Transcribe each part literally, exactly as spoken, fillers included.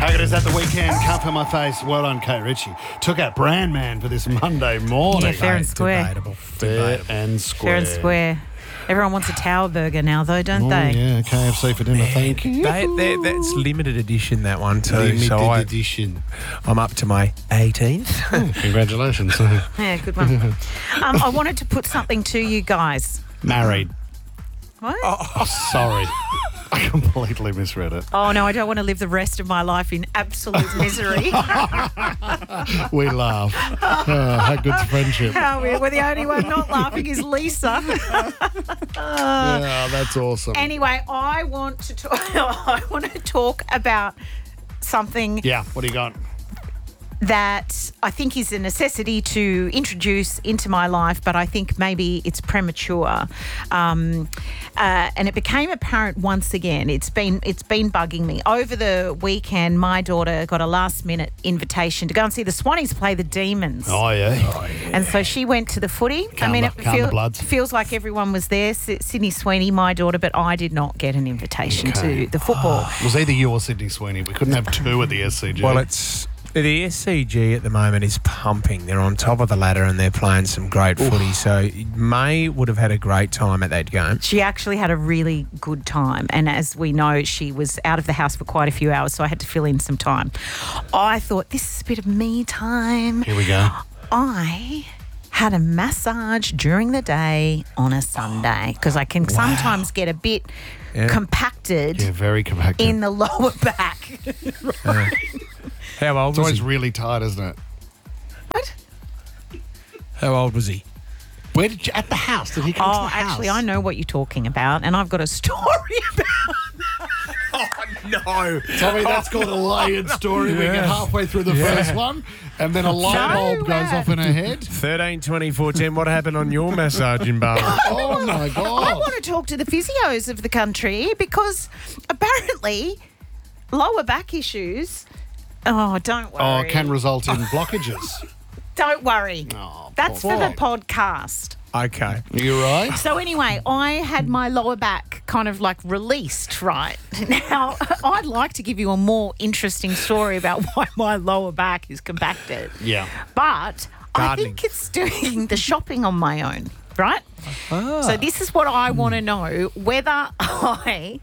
Haggard is at the weekend. Can't feel my face. Well done, Kate Ritchie. Took out Brand Man for this Monday morning. Yeah, fair and square. Debatable. Fair and square. Fair and square. Everyone wants a Tower Burger now, though, don't Oh, they? yeah, K F C for dinner. Thank you. They, they, that's limited edition, that one too. Limited so I, edition. I'm up to my eighteenth. Congratulations. Yeah, good one. um, I wanted to put something to you guys. Married. What? Oh, sorry. I completely misread it. Oh, no, I don't want to live the rest of my life in absolute misery. We laugh. Oh, how good's friendship. How weird. We're the only one not laughing is Lisa. Yeah, that's awesome. Anyway, I want to talk, I want to talk about something Yeah, what do you got? that I think is a necessity to introduce into my life, but I think maybe it's premature. Um, uh, and it became apparent once again. It's been it's been bugging me. Over the weekend, my daughter got a last-minute invitation to go and see the Swannies play the Demons. Oh, yeah. And so she went to the footy. Calm I mean, the- it calm the bloods. feels like everyone was there. S- Sydney Sweeney, my daughter, but I did not get an invitation Okay. to the football. It was either you or Sydney Sweeney. We couldn't have two at the S C G. Well, it's the S C G at the moment is pumping. They're on top of the ladder and they're playing some great footy. So May would have had a great time at that game. She actually had a really good time. And as we know, she was out of the house for quite a few hours, so I had to fill in some time. I thought, this is a bit of me time. Here we go. I had a massage during the day on a Sunday because I can sometimes get a bit Yeah. compacted Yeah, very compacted. in the lower back. Uh, how old It's was always he? really tight, isn't it? What? How old was he? Where did you, at the house? Did he come to Oh, the house? actually, I know what you're talking about, and I've got a story about No. Tell me that's called a layered story. We get Yeah. halfway through the Yeah. first one, and then a light No, bulb goes uh, off in her head. thirteen twenty-four ten. What happened on your massage in Bali? Oh, my I God. want to talk to the physios of the country because apparently lower back issues. Oh, don't Oh, worry. can result in blockages. Don't worry. Oh, That's poor for the thing. podcast. Okay. You right? So anyway, I had my lower back kind of like released, right? Now, I'd like to give you a more interesting story about why my lower back is compacted. Yeah. But I Gardening. think it's doing the shopping on my own, right? So this is what I want to know, whether I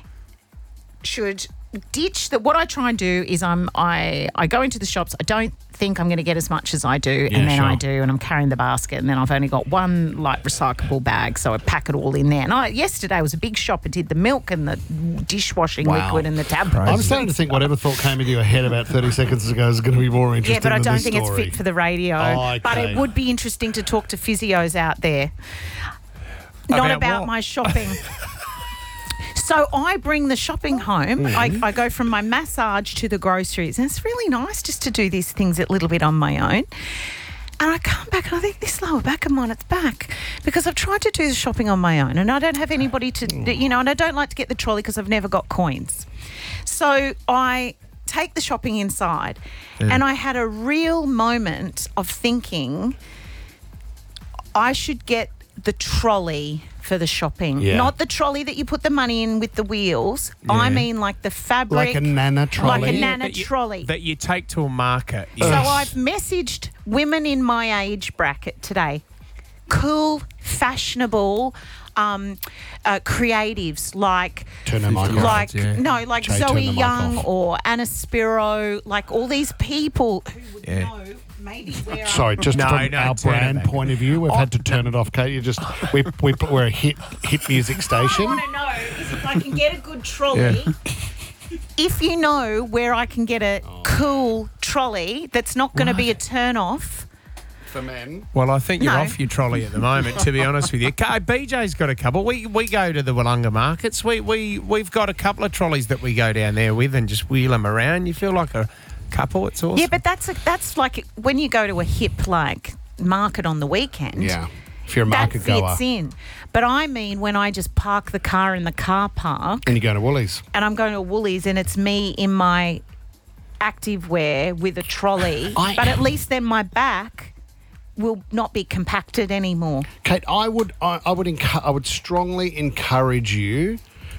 should ditch the what I try and do is I'm I I go into the shops. I don't think I'm going to get as much as I do, Yeah, and then I sure. do, and I'm carrying the basket, and then I've only got one like recyclable bag, so I pack it all in there. And I yesterday was a big shop. I did the milk and the dishwashing Wow. liquid and the tablets. I'm starting to think whatever thought came into your head about thirty seconds ago is going to be more interesting Yeah, but I than don't this think story. it's fit for the radio. Oh, But okay. it would be interesting to talk to physios out there. Not About about what? my shopping. So I bring the shopping home. Mm-hmm. I, I go from my massage to the groceries. And it's really nice just to do these things a little bit on my own. And I come back and I think this lower back of mine, it's back. Because I've tried to do the shopping on my own and I don't have anybody to, you know, and I don't like to get the trolley because I've never got coins. So I take the shopping inside and I had a real moment of thinking I should get the trolley for the shopping. Yeah. Not the trolley that you put the money in with the wheels. I Yeah. mean like the fabric. Like a nana trolley. Like a nana that you, trolley. that you take to a market. So Yes. I've messaged women in my age bracket today. Cool, fashionable, um, uh, creatives like Turn her mic off. like yeah. no, like Jay, turn Zoe the mic Young off. or Anna Spiro, like all these people who would Yeah. know maybe where I'm- Sorry, just No, from no, our turn it brand back. point of view, we've had to turn it off, Kate. You just we we we're a hit hit music I station. want to know is if I can get a good trolley. If you know where I can get a cool trolley that's not going to be a turn off. For men. Well, I think you're No. off your trolley at the moment, to be honest with you. Ka- B J's got a couple. We we go to the Wollonga markets. We, we, we've got a couple of trolleys that we go down there with and just wheel them around. You feel like a couple. It's awesome. Yeah, but that's a, that's like when you go to a hip like market on the weekend. Yeah. If you're a That market fits goer in. But I mean when I just park the car in the car park and you go to Woolies. and I'm going to Woolies and it's me in my active wear with a trolley, I- but at least then my back will not be compacted anymore. Kate, I would I, I would encu- I would strongly encourage you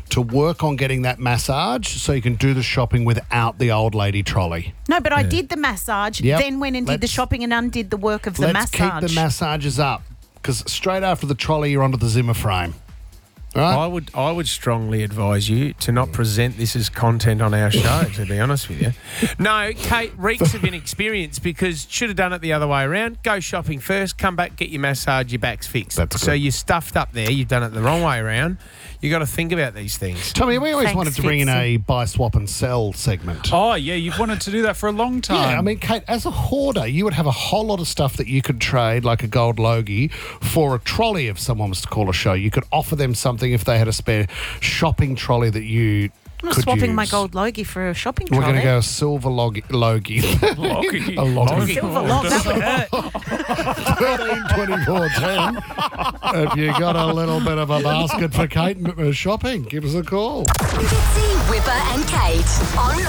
to work on getting that massage so you can do the shopping without the old lady trolley. No, but I did the massage, Yep. then went and did the Let's- shopping and undid the work of the Let's massage. keep the massages up because straight after the trolley, you're onto the Zimmer frame. All right? I would I would strongly advise you to not present this as content on our show, to be honest with you. No, Kate reeks of inexperience because should have done it the other way around. Go shopping first, come back, get your massage, your back's fixed. That's so good. you're stuffed up there, you've done it the wrong way around. You got to think about these things. Tommy, we always Thanks, wanted to bring in Fitzy. a buy, swap and sell segment. Oh, yeah, you've wanted to do that for a long time. Yeah, I mean, Kate, as a hoarder, you would have a whole lot of stuff that you could trade, like a gold Logie, for a trolley if someone was to call a show. You could offer them something if they had a spare shopping trolley that you I'm not could swapping use. my gold Logie for a shopping We're trolley. going to go a silver Logie. Logie. Logie. a Logie. Silver log, that would hurt. thirteen twenty-four ten. If you got a little bit of a basket for Kate uh, shopping, give us a call. Fitzy, Whipper and Kate on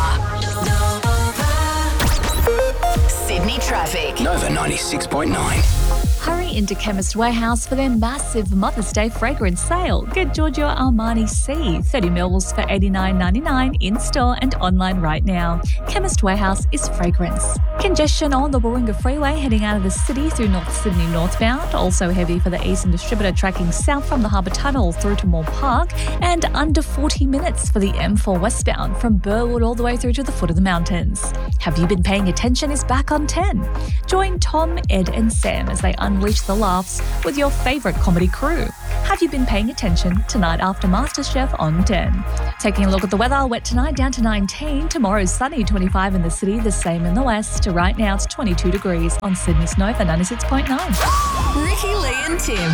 Nova. Sydney traffic. Nova ninety-six point nine. Hurry into Chemist Warehouse for their massive Mother's Day fragrance sale. Get Giorgio Armani C, thirty mils for eighty-nine ninety-nine in-store and online right now. Chemist Warehouse is fragrance. Congestion on the Warringah Freeway heading out of the city through North Sydney northbound. Also heavy for the Eastern Distributor tracking south from the Harbour Tunnel through to Moore Park. And under forty minutes for the M four westbound from Burwood all the way through to the foot of the mountains. Have You Been Paying Attention is back on ten. Join Tom, Ed and Sam as they unleash the laughs with your favourite comedy crew. Have You Been Paying Attention tonight after MasterChef on ten. Taking a look at the weather, wet tonight down to nineteen. Tomorrow's sunny, twenty-five in the city, the same in the west. Right now it's twenty-two degrees on Sydney's Nova ninety-six point nine. Ricky, Lee and Tim.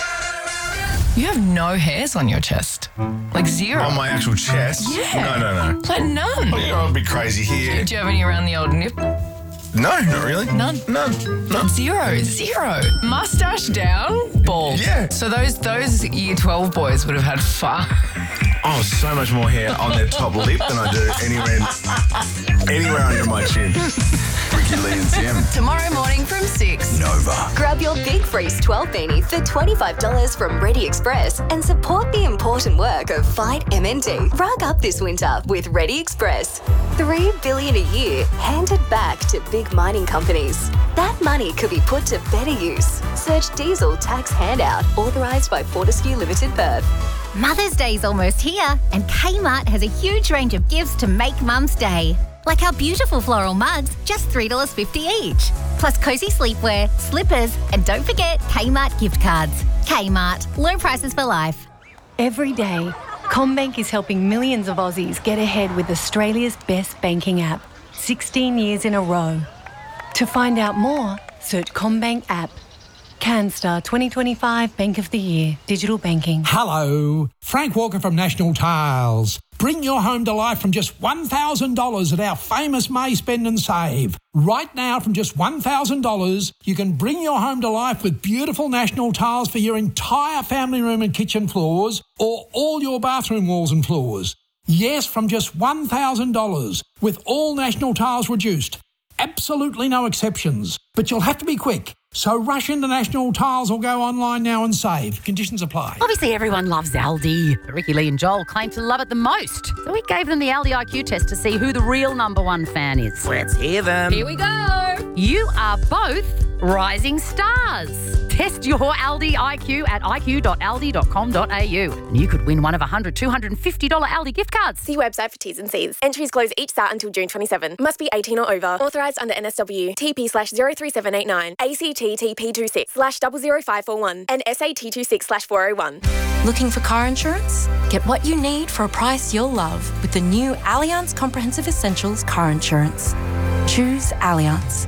You have no hairs on your chest. Like zero. On my actual chest? Yeah. No, no, no. Like none. Oh, you're a bit crazy here. Do you have any around the old nip? No, not really. None. None. None. Zero. Zero. Mustache down, bald. Yeah. So those those year twelve boys would have had far. Oh, so much more hair on their top lip than I do anywhere, anywhere under my chin. Ricky, Lee and Tim. Tomorrow morning from six. Nova. Grab your Big Freeze twelve beanie for twenty-five dollars from Ready Express and support the important work of Fight M N D. Rug up this winter with Ready Express. Three billion dollars a year handed back to big mining companies. That money could be put to better use. Search diesel tax handout authorised by Fortescue Limited Perth. Mother's Day's almost here, and Kmart has a huge range of gifts to make Mum's Day. Like our beautiful floral mugs, just three dollars fifty each. Plus cosy sleepwear, slippers, and don't forget Kmart gift cards. Kmart, low prices for life. Every day, CommBank is helping millions of Aussies get ahead with Australia's best banking app, sixteen years in a row. To find out more, search CommBank app. CanStar twenty twenty-five Bank of the Year, Digital Banking. Hello, Frank Walker from National Tiles. Bring your home to life from just one thousand dollars at our famous May Spend and Save. Right now, from just one thousand dollars, you can bring your home to life with beautiful National Tiles for your entire family room and kitchen floors or all your bathroom walls and floors. Yes, from just one thousand dollars, with all National Tiles reduced. Absolutely no exceptions, but you'll have to be quick. So rush into National Tiles or go online now and save. Conditions apply. Obviously, everyone loves Aldi, but Ricky, Lee and Joel claim to love it the most. So we gave them the Aldi I Q test to see who the real number one fan is. Let's hear them. Here we go. You are both rising stars. Test your Aldi I Q at i q dot aldi dot com dot a u. And you could win one of one hundred, two hundred fifty dollars Aldi gift cards. See website for T's and C's. Entries close each start until June twenty-seventh. Must be eighteen or over. Authorised under N S W. T P slash zero three seven eight nine. A C T T P two six slash zero zero five four one. And S A T two six slash four oh one. Looking for car insurance? Get what you need for a price you'll love with the new Allianz Comprehensive Essentials Car Insurance. Choose Allianz.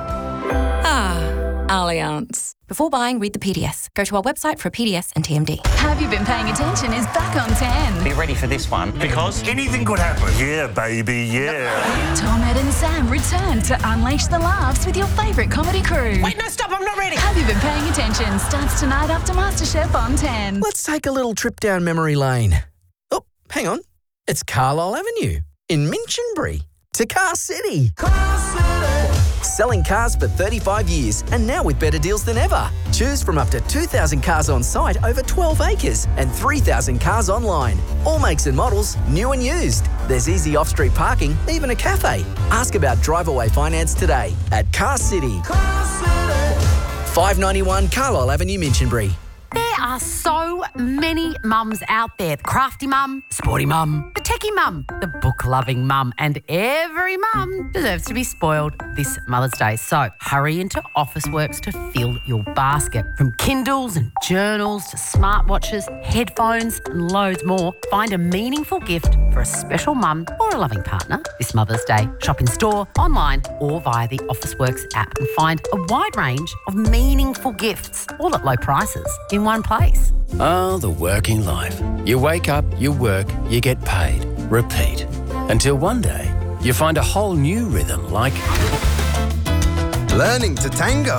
Ah, Allianz. Before buying, read the P D S. Go to our website for a P D S and T M D. Have You Been Paying Attention is back on ten. Be ready for this one. Because anything could happen. Yeah, baby, yeah. Tom, Ed and Sam return to unleash the laughs with your favourite comedy crew. Wait, no, stop, I'm not ready. Have You Been Paying Attention starts tonight after MasterChef on ten. Let's take a little trip down memory lane. Oh, hang on. It's Carlisle Avenue in Minchinbury to Car City. Car City. Selling cars for thirty-five years and now with better deals than ever. Choose from up to two thousand cars on site over twelve acres and three thousand cars online. All makes and models, new and used. There's easy off-street parking, even a cafe. Ask about drive-away finance today at Car City. five ninety-one Carlisle Avenue, Minchinbury. There are so many mums out there. The crafty mum, sporty mum, the techie mum, the book-loving mum, and every mum deserves to be spoiled this Mother's Day. So hurry into Officeworks to fill your basket. From Kindles and journals to smartwatches, headphones and loads more, find a meaningful gift for a special mum or a loving partner this Mother's Day. Shop in store, online or via the Officeworks app and find a wide range of meaningful gifts, all at low prices in one place. Oh, the working life. You wake up, you work, you get paid. Repeat. Until one day, you find a whole new rhythm like... Learning to tango.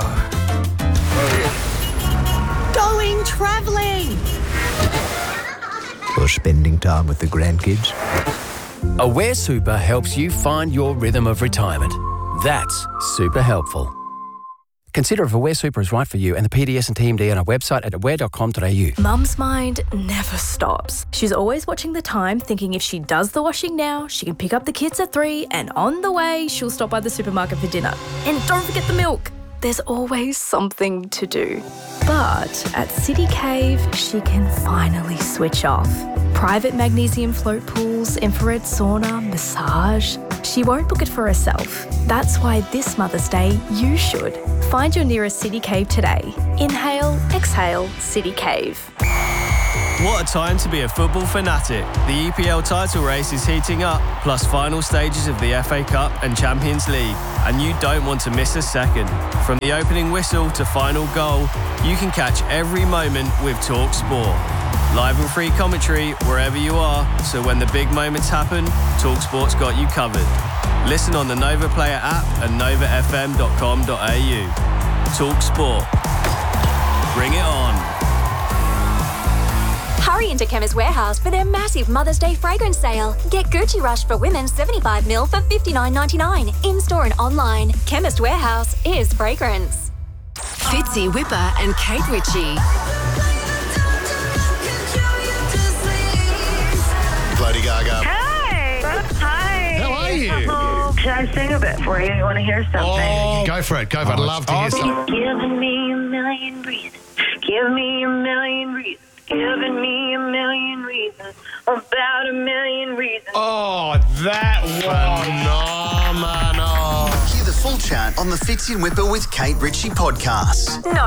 Going travelling. Or spending time with the grandkids. Aware Super helps you find your rhythm of retirement. That's super helpful. Consider if Aware Super is right for you and the P D S and T M D on our website at aware dot com dot a u. Mum's mind never stops. She's always watching the time, thinking if she does the washing now, she can pick up the kids at three, and on the way, she'll stop by the supermarket for dinner. And don't forget the milk. There's always something to do. But at City Cave, she can finally switch off. Private magnesium float pools, infrared sauna, massage. She won't book it for herself. That's why this Mother's Day, you should. Find your nearest City Cave today. Inhale, exhale, City Cave. What a time to be a football fanatic. The E P L title race is heating up, plus final stages of the F A Cup and Champions League. And you don't want to miss a second. From the opening whistle to final goal, you can catch every moment with Talk Sport. Live and free commentary wherever you are, so when the big moments happen, Talk Sport's got you covered. Listen on the Nova Player app and nova f m dot com dot a u. Talk Sport. Bring it on. Hurry into Chemist Warehouse for their massive Mother's Day fragrance sale. Get Gucci Rush for women seventy-five mil for fifty-nine ninety-nine. In-store and online. Chemist Warehouse is fragrance. Fitzy Whipper and Kate Ritchie. Lady Gaga. Hey! Hi! How are you? Oh, should I sing a bit for you? You want to hear something? Oh, go for it. Go for it. I'd love to hear something. Giving me a million reasons. Give me a million reasons. Giving me a million reasons. About a million reasons. Oh, that was phenomenal. Hear the full chat on the Fitzy and Whipper with Kate Ritchie podcast. No.